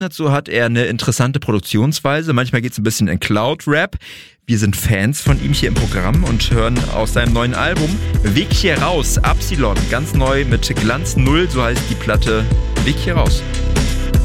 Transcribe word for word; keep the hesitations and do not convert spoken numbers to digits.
Dazu hat er eine interessante Produktionsweise. Manchmal geht es ein bisschen in Cloud-Rap. Wir sind Fans von ihm hier im Programm und hören aus seinem neuen Album Weg hier raus, Absilon, ganz neu mit Glanz Null, so heißt die Platte, Weg hier raus.